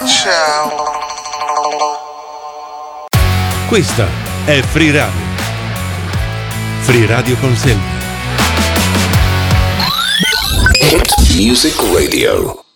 Ciao. Questa è Free Radio. Free Radio consente. Hit Music Radio.